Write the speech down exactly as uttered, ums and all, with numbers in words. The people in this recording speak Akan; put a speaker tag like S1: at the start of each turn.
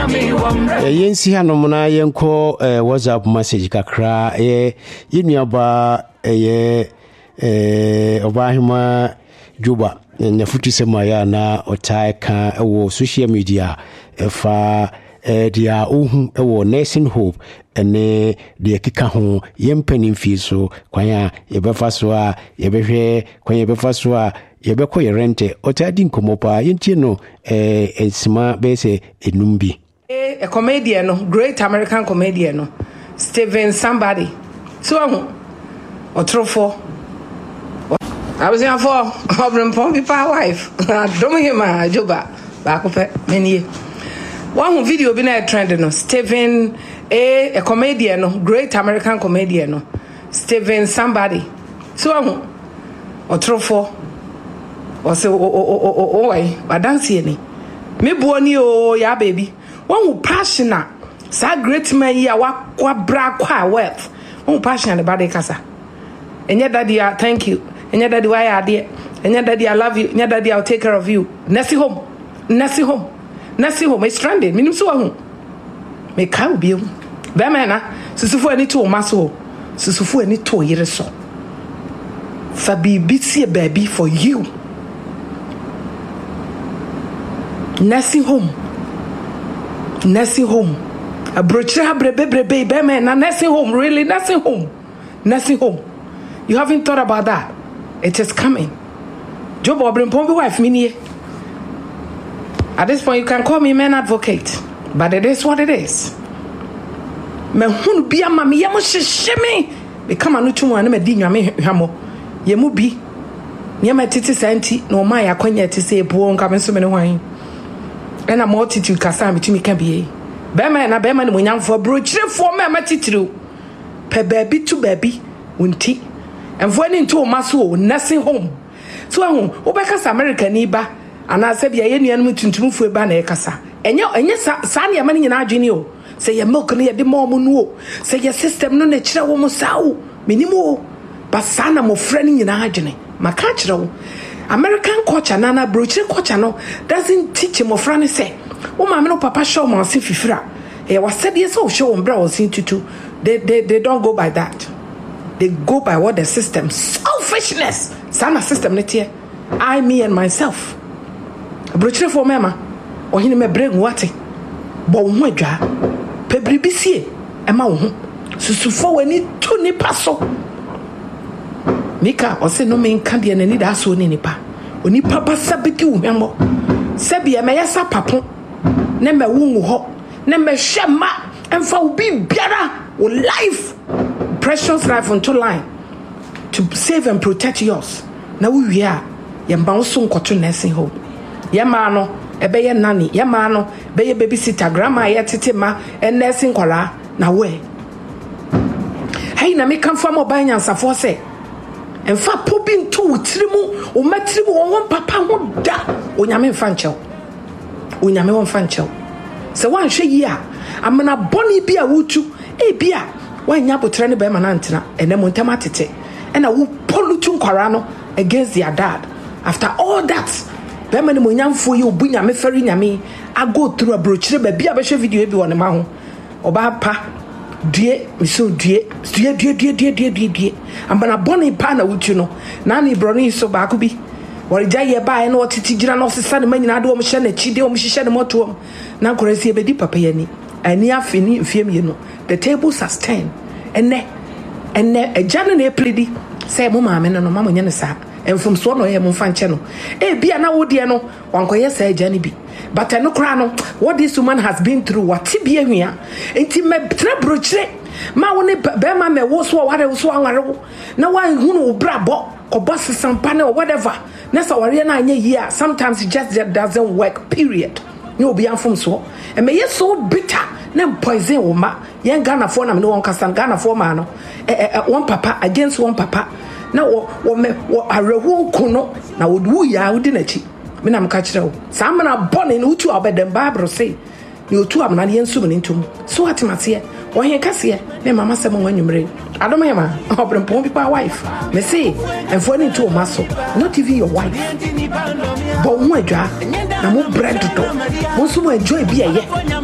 S1: yensi hanom na yenko WhatsApp message kakra eh yenuaba eh eh obahima Juba na futu semaya na otai ka ewo social media efa eh dia ohu ewo nursing hope ene de kika ho yempani mfi so kwanya yebefa so a yebehwe kwanya yebefa so a yebekọ yerente otadi nkomopa yentie no eh esima bese enumbi
S2: a comedian no great American comedian no Stephen somebody so ahu otrofo I was here for Obram Pompi pa wife don't him a Juba back up many one video been a trend no Stephen a a comedian no great American comedian no Stephen somebody so ahu otrofo o se o o o o ai ba dance ni me buoni o ya baby one who passionate sa great man ya wa kwa bra kwa wealth one who passionate about the kasa enya daddy thank you enya daddy why are there enya daddy I love you enya daddy I'll take care of you nasi home nasi home nasi home is stranded minim so ho me ka obi hu be me na susufu ani to maso susufu ani to yire so fa bibi tie baby for you nasi home nursing home a brochre brebe brebe be me na nursing home really nursing home nursing home you haven't thought about that it is coming Job Obrenpombi wife mini at this point you can call me man advocate but it is what it is me hunu bia ma me yemo hyehyeme me kama no tumu ane me di nwame hwamo yemu bi nyama titi santi no ma ya kwanya tisi ebuo nka me so me ne hwan ena multitude kasa betimi ka bie be ma na be ma ne monyamfo brochirefo ma ma titiriu pe baby to baby wonti enfo ni nto maso nursing home so ahun obekasa America ni ba ana se bia ye nuanum tuntumfo ba na e kasa enye enye sa na ma ni nyina adwene o se ye milk ne ye de mom no o se ye system no na kire wo mo sawo minimo ba sana mo frɛ ni nyina adwene maka kire wo American culture nana brochire culture no doesn't teach him of friend say o ma me no papa show mo se fifira e wa said yes o show on bra o sin tutu they they they don't go by that they go by what the system selfishness sana system ne tie I me and myself brochire for mema o hini me bring what bo ho adwa pebribisie e ma wo ho susufo wani to ni paso Mika o se no me nka de na ni da so ni nipa oni papa sabiti wo hwemo sabia me yesa papo na me wu ho na me hwema emfa obi biara o life precious life onto line to save and protect yours na wo wi a ye mba wo so nkoto nursing home ye ma no ebe ye nani ye ma no be ye babysitter grandma ye tete ma en nursing kwala na we hey na me kan fa mo ban nyansafo se en fa pobi nto wutirimu o matirimu won papa ho da onyame mfa nchew onyame won mfa nchew se wan hwe yi a amana boni bi a wutu e bi a wan nya botre ne be ma na ntena ene mo ntama tete ena wo polutu nkwara no against their dad after all that be ma ne mo nyamfo yi obu nyame fari nyame I go through a brochure be bi a be hwe video bi won ma ho oba pa die so die die die die die die die die ambana boni pa na wutu no na ni broni so ba ko bi wori jaye ba e na otiti gira na osesa ne manyina de o mhye na chi de o mhye ne moto na nkorasi e bedi papa yani ani afini mfiem ye no the table sustain ene ene ejane na epledi say mo maame no no mama nya ne sa enfom so no ye mo fa nche no e bia na wo de no wankoye sa ejane bi but no kra no what this woman has been through what bia hwia enti me tra brochure ma wo ne be ma me wo so ware so anware na wan hunu wo brabo ko boss sampane or whatever na so ware na anya yi a sometimes it just doesn't work period you obi anfom so e me yes so bitter na poison wo ma yen Ghana for na me won kasa Ghana for ma no eh one papa against one papa na wo wo me wo arehu nkono na wo du ya wo di na chi me na mka kire wo sa ma na bone no utu obedem Bible say ni otu amna ne ensum ne ntum so atimase wo he kase me mama se mo wanwumre adom he ma Obrenpombi pa wife me say enfo ni to ma so not even your wife but wo adwa na mo bread to mo so mo enjoy bi eye